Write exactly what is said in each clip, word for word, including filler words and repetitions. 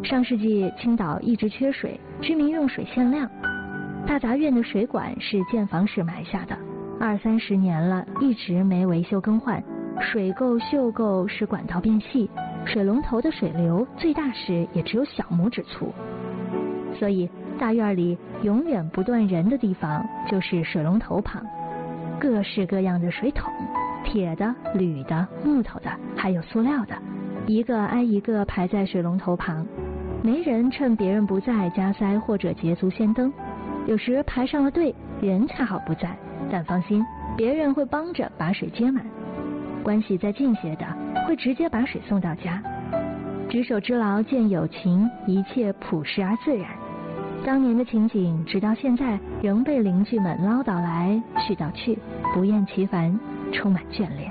上世纪青岛一直缺水，居民用水限量，大杂院的水管是建房时埋下的，二三十年了，一直没维修更换，水垢锈垢使管道变细，水龙头的水流最大时也只有小拇指粗，所以大院里永远不断人的地方就是水龙头旁，各式各样的水桶，铁的、铝的、木头的，还有塑料的，一个挨一个排在水龙头旁，没人趁别人不在加塞或者捷足先登，有时排上了队，人恰好不在，但放心，别人会帮着把水接满，关系再近些的会直接把水送到家。执手之劳见友情，一切朴实而自然。当年的情景直到现在仍被邻居们唠叨来絮叨去，不厌其烦，充满眷恋。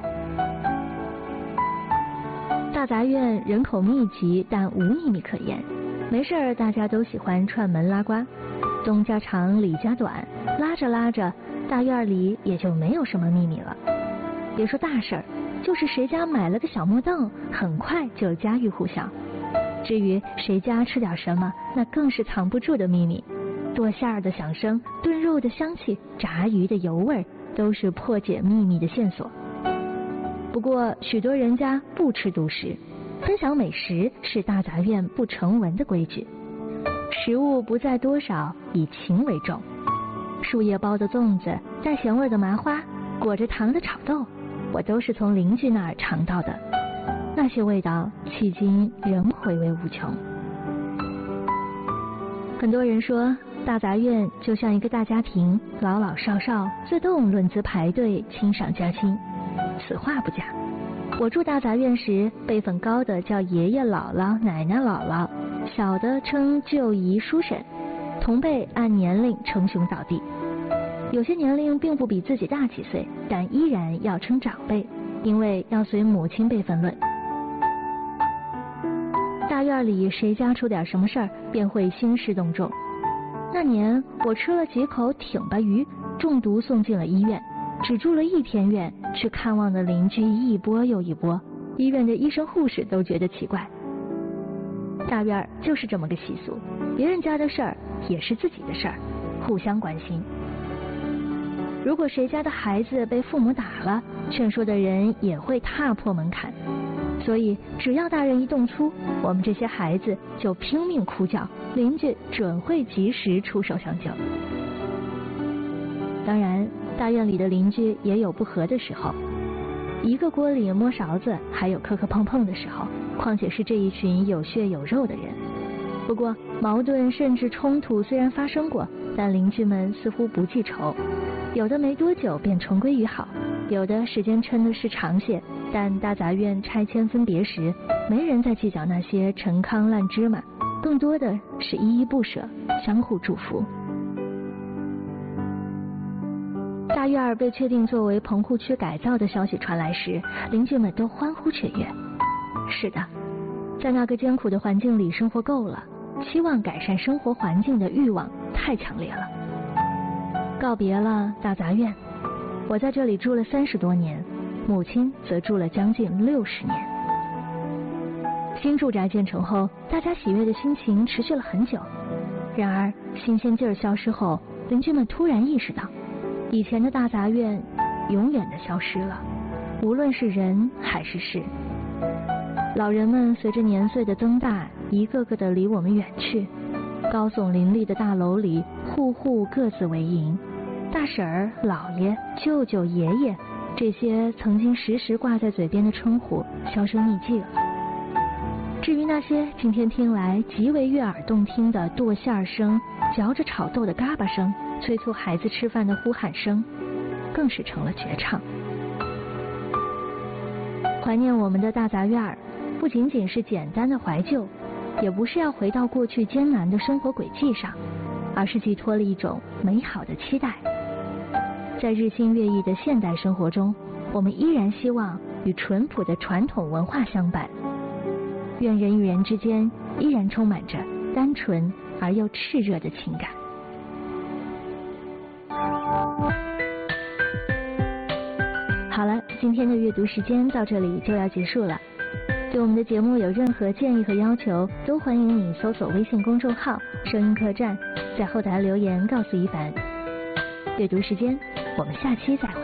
大杂院人口密集，但无秘密可言，没事儿大家都喜欢串门拉呱，东家长李家短，拉着拉着大院里也就没有什么秘密了。别说大事儿，就是谁家买了个小木凳，很快就家喻户晓。至于谁家吃点什么，那更是藏不住的秘密。剁馅儿的响声，炖肉的香气，炸鱼的油味，都是破解秘密的线索。不过许多人家不吃独食，分享美食是大杂院不成文的规矩。食物不在多少，以情为重。树叶包的粽子，带咸味的麻花，裹着糖的炒豆，我都是从邻居那儿尝到的，那些味道迄今仍回味无穷。很多人说大杂院就像一个大家庭，老老少少自动论资排队，亲上加亲。此话不假，我住大杂院时，辈分高的叫爷爷姥姥、奶奶姥姥，小的称舅姨叔婶，同辈按年龄称兄道弟。有些年龄并不比自己大几岁，但依然要称长辈，因为要随母亲辈分论。大院里谁家出点什么事儿，便会兴师动众。那年我吃了几口挺巴鱼，中毒送进了医院，只住了一天院，去看望的邻居一波又一波，医院的医生护士都觉得奇怪。大院就是这么个习俗，别人家的事儿也是自己的事儿，互相关心。如果谁家的孩子被父母打了，劝说的人也会踏破门槛，所以只要大人一动粗，我们这些孩子就拼命哭叫，邻居准会及时出手相救。当然大院里的邻居也有不和的时候，一个锅里摸勺子，还有磕磕碰碰的时候，况且是这一群有血有肉的人。不过矛盾甚至冲突虽然发生过，但邻居们似乎不记仇，有的没多久便重归于好，有的时间抻的是长些，但大杂院拆迁分别时，没人再计较那些陈糠烂芝麻，更多的是依依不舍，相互祝福。大院被确定作为棚户区改造的消息传来时，邻居们都欢呼雀跃。是的，在那个艰苦的环境里生活够了，期望改善生活环境的欲望太强烈了。告别了大杂院，我在这里住了三十多年，母亲则住了将近六十年。新住宅建成后，大家喜悦的心情持续了很久。然而新鲜劲儿消失后，邻居们突然意识到，以前的大杂院永远的消失了，无论是人还是事。老人们随着年岁的增大，一个个的离我们远去。高耸林立的大楼里，户户各自为营，大婶儿、姥爷、舅舅、爷爷，这些曾经时时挂在嘴边的称呼销声匿迹了。至于那些今天听来极为悦耳动听的剁馅声、嚼着炒豆的嘎巴声、催促孩子吃饭的呼喊声，更是成了绝唱。怀念我们的大杂院，不仅仅是简单的怀旧，也不是要回到过去艰难的生活轨迹上，而是寄托了一种美好的期待。在日新月异的现代生活中，我们依然希望与淳朴的传统文化相伴，愿人与人之间依然充满着单纯而又炽热的情感。好了，今天的阅读时间到这里就要结束了。 对我们的节目有任何建议和要求，都欢迎你搜索微信公众号声音客栈，在后台留言告诉一凡。阅读时间，我们下期再会。